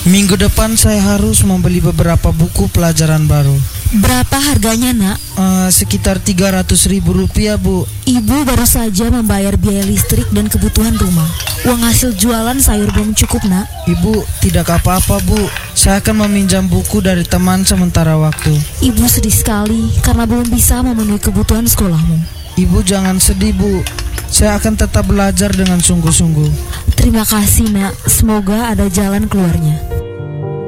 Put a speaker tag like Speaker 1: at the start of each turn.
Speaker 1: Minggu depan saya harus membeli beberapa buku pelajaran baru.
Speaker 2: Berapa harganya, Nak?
Speaker 1: Sekitar 300.000 rupiah, Bu.
Speaker 2: Ibu baru saja membayar biaya listrik dan kebutuhan rumah. Uang hasil jualan sayur belum cukup, Nak.
Speaker 1: Ibu, tidak apa-apa, Bu. Saya akan meminjam buku dari teman sementara waktu.
Speaker 2: Ibu sedih sekali karena belum bisa memenuhi kebutuhan sekolahmu.
Speaker 1: Ibu jangan sedih, Bu. Saya akan tetap belajar dengan sungguh-sungguh.
Speaker 2: Terima kasih, Nak. Semoga ada jalan keluarnya.